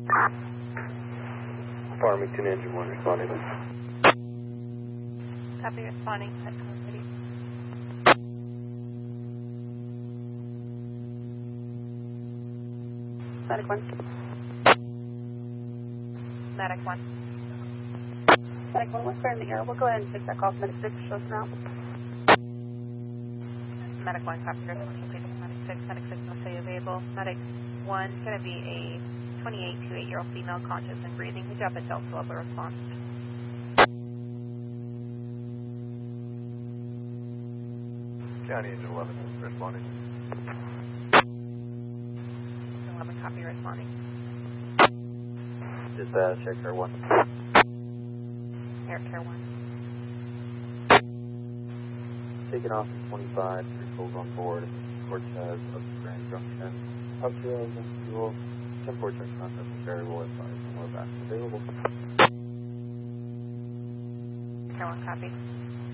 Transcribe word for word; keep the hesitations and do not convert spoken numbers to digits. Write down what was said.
Farmington Engine one responding. Copy, responding. City. Medic one. Medic one. Medic one, we're clear in the air. We'll go ahead and take that call. Medic six, shows now. Medic one, copy, responding. Please, Medic six, Medic six will stay available. Medic one is going to be a twenty-eight to eight year old female conscious and breathing. Hijab at Delta level response. County Engine eleven, responding. eleven, copy, responding. Dispatch, Air Care one. Air Care one. Taking off in twenty-five, three souls on board. Cortez up to Grand Junction. Up to uh, fuel. ten four check contact with variable advice. And we're back available. Air Care one, copy.